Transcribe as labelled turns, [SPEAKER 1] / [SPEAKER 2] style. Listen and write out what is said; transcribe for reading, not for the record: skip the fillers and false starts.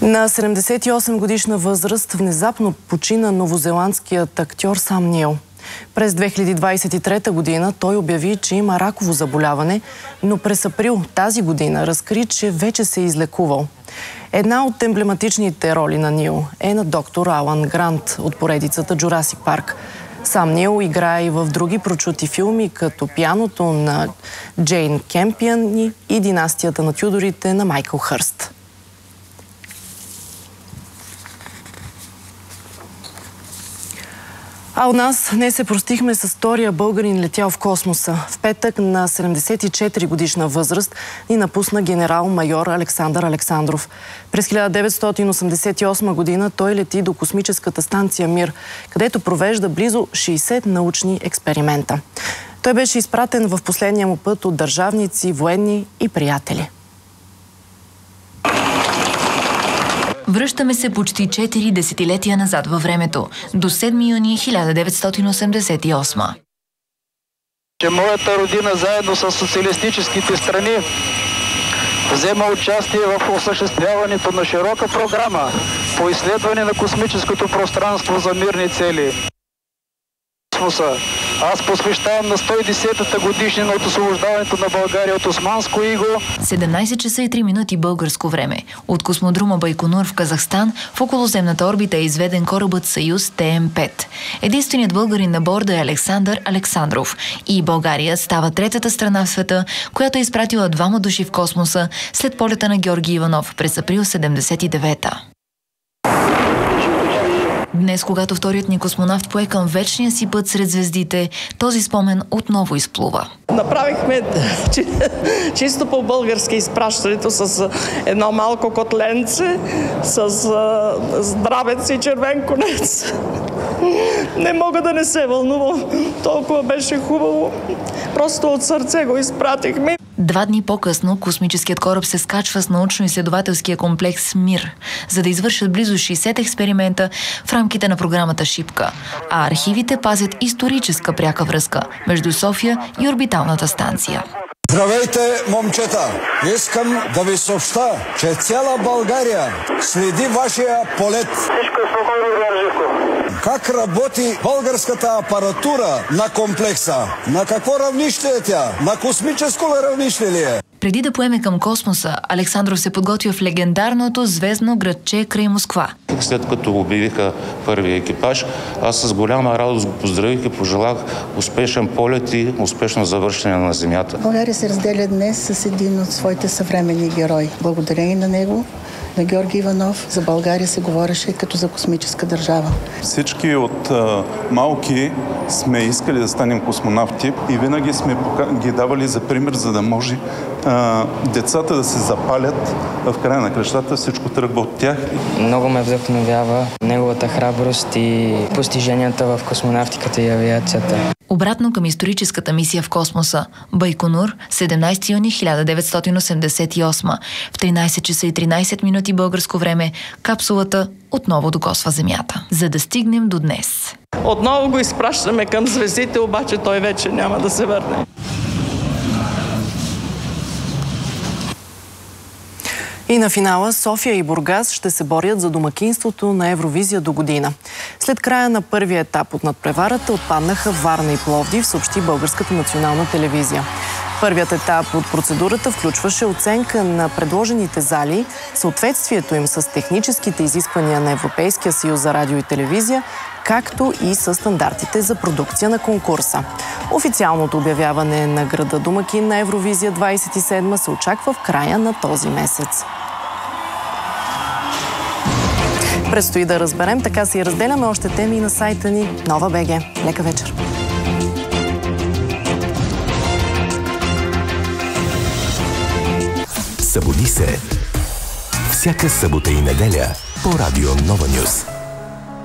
[SPEAKER 1] На 78 годишна възраст внезапно почина новозеландският актьор Сам Нил. През 2023 година той обяви, че има раково заболяване, но през април тази година разкри, че вече се е излекувал. Една от емблематичните роли на Нил е на доктор Алан Грант от поредицата Джурасик Парк. Сам Нил играе и в други прочути филми, като Пианото на Джейн Кемпиън и Династията на Тюдорите на Майкъл Хърст. А у нас днес се простихме с втория българин летял в космоса. В петък на 74 годишна възраст ни напусна генерал-майор Александър Александров. През 1988 година той лети до космическата станция Мир, където провежда близо 60 научни експеримента. Той беше изпратен в последния му път от държавници, военни и приятели.
[SPEAKER 2] Връщаме се почти 4 десетилетия назад във времето, до 7 юни 1988.
[SPEAKER 3] Моята родина заедно с социалистическите страни взема участие в осъществяването на широка програма по изследване на космическото пространство за мирни цели. Аз посвещавам на 110-та годишнина от освобождаването на България от османско иго.
[SPEAKER 2] 17 часа и 3 минути българско време. От космодрома Байконур в Казахстан в околоземната орбита е изведен корабът Съюз ТМ-5. Единственият българин на борда е Александър Александров. И България става третата страна в света, която е изпратила 2 души в космоса след полета на Георги Иванов през април 79-та. Днес, когато вторият ни космонавт пое към вечния си път сред звездите, този спомен отново изплува.
[SPEAKER 4] Направихме чисто по-български изпращането с едно малко котленце, с здравец и червен конец. Не мога да не се вълнувам. Толкова беше хубаво. Просто от сърце го изпратихме.
[SPEAKER 2] 2 дни по-късно космическият кораб се скачва с научно-изследователския комплекс МИР, за да извършат близо 60 експеримента в рамките на програмата Шипка. А архивите пазят историческа пряка връзка между София и орбиталната станция.
[SPEAKER 5] Здравейте, момчета! Искам да ви съобща, че цяла България следи вашия полет. Как работи българската апаратура на комплекса? На какво равнище е тя? На космическо равнище ли е?
[SPEAKER 2] Преди да поеме към космоса, Александров се подготвя в легендарното звездно градче край Москва.
[SPEAKER 6] След като обявиха първия екипаж, аз с голяма радост го поздравих и пожелах успешен полет и успешно завършване на Земята.
[SPEAKER 7] България се разделя днес с един от своите съвременни герои. Благодарение на него, на Георги Иванов, за България се говореше като за космическа държава.
[SPEAKER 8] Всички от малки сме искали да станем космонавти и винаги сме ги давали за пример, за да може децата да се запалят. В края на кращата всичко тръгва от тях.
[SPEAKER 9] Много ме вдъхновява неговата храброст и постиженията в космонавтиката и авиацията.
[SPEAKER 2] Обратно към историческата мисия в космоса. Байконур, 17 юни 1988. В 13 часа и 13 минути българско време капсулата отново докосва Земята, за да стигнем до днес.
[SPEAKER 4] Отново го изпращаме към звездите, обаче той вече няма да се върне.
[SPEAKER 1] И на финала София и Бургас ще се борят за домакинството на Евровизия до година. След края на първия етап от надпреварата отпаднаха Варна и Пловдив, съобщи Българската национална телевизия. Първият етап от процедурата включваше оценка на предложените зали, съответствието им с техническите изисквания на Европейския съюз за радио и телевизия, както и с стандартите за продукция на конкурса. Официалното обявяване на града домакин на Евровизия 27 се очаква в края на този месец. Предстои да разберем, така си разделяме още теми на сайта ни Нова.бг. Лека вечер!
[SPEAKER 10] Събуди се! Всяка събота и неделя по радио Нова Нюз.